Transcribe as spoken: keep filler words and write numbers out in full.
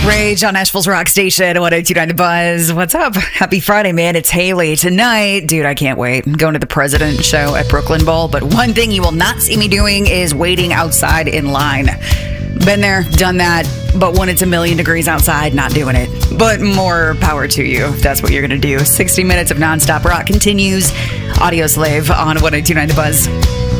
Rage on Nashville's Rock Station, one oh two point nine The Buzz. What's up? Happy Friday, man. It's Haley. Tonight, dude, I can't wait. I'm going to the President show at Brooklyn Bowl, but one thing you will not see me doing is waiting outside in line. Been there, done that, but when it's a million degrees outside, not doing it. But more power to you if that's what you're going to do. sixty minutes of nonstop rock continues. Audio Slave on one oh two point nine The Buzz.